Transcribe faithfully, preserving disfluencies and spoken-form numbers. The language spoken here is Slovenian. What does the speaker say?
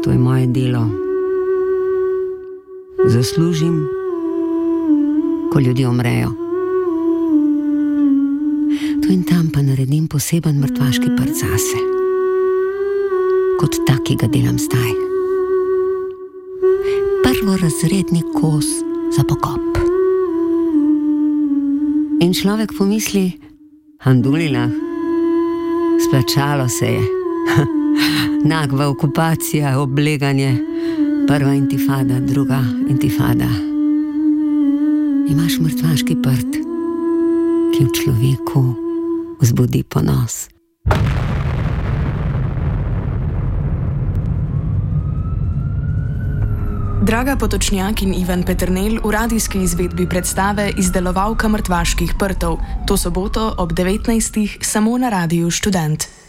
To je moje delo. Zaslužim, ko ljudje umrejo. Tu in tam pa naredim poseben mrtvaški prt zase. Kot tak, ki ga delam zdaj. Prvorazredni kos za pokop. In človek pomisli, handulila, splačalo se je. Nagva okupacija, obleganje, prva intifada, druga intifada. Imaš mrtvaški prt, ki v človeku vzbudi ponos. Draga Potočnjak in Ivan Peternelj v radijski izvedbi predstave Izdelovalka mrtvaških prtov. To soboto ob devetnajstih samo na Radiu Študent.